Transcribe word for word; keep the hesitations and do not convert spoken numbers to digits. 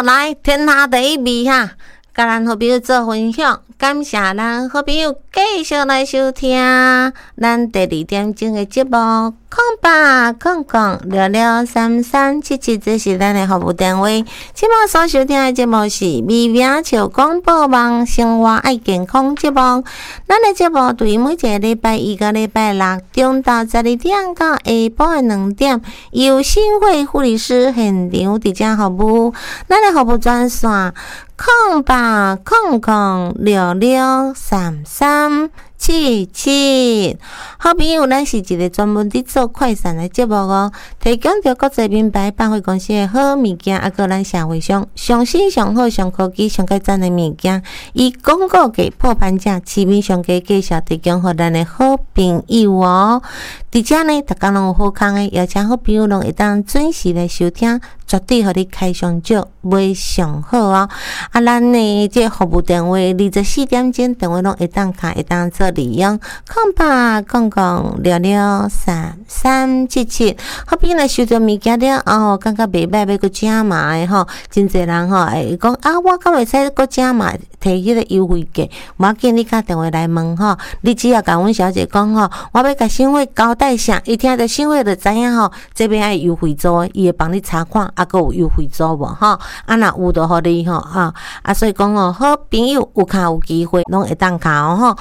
友来天下第一味哈，甲咱好朋友做分享，感谢咱好朋友继续来收听咱第二点钟的节目，空吧空空聊聊三三七七，这是咱的服务单位。今麦所收听的节目是微名笑广播网生活爱健康节目。咱的节目对每一个礼拜一到礼拜六中到十二点到下晡的两点，由新会护理师现场伫遮服务。咱的服务专线空吧空空六六三三七七，好朋友，咱是一个专门伫做快闪的节目哦，提供着国际名牌百货公司的好物件，啊，个咱社会上上新上好上科技上较赞的物件，以广告价破盘价，市面上价介绍提供互咱的好朋友哦。伫遮呢，逐工拢有好康的，邀请好朋友拢会当准时来收听，绝对互你开上少，买上好哦。啊，咱呢这服务电话二十四点钟电话拢会当开，会当做利用，空八空空六六三三七七。好朋友来收到物件了哦，感觉袂歹，要搁加码的吼，真侪人吼会讲啊，我敢会使搁加码，摕迄个优惠价，无要紧，你打电话来问吼，你只要甲阮小姐讲吼，我要甲新会交代啥，伊听着新会就知影吼，这边爱优惠组，伊会帮你查看，啊，搁有优惠组无吼，啊，若有就互你吼，啊，啊，所以讲吼，好朋友有卡有机会，拢会当卡哦吼。